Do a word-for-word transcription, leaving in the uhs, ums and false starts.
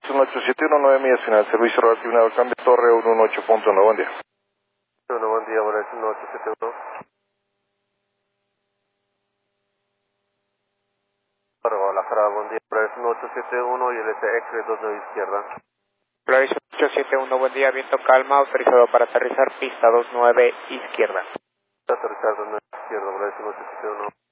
uno ocho siete uno, nueve millas final, servicio relativo al cambio, Torre uno uno ocho punto uno, buen día. uno, buen día, Bravo uno ocho siete uno. Guadalajara, buen día, Bravo uno ocho siete uno y el S X dos nueve izquierda. Bravo ocho siete uno, buen día, viento calma, autorizado para aterrizar pista dos nueve izquierda. Aterrizar dos nueve izquierda, Bravo uno ocho siete uno.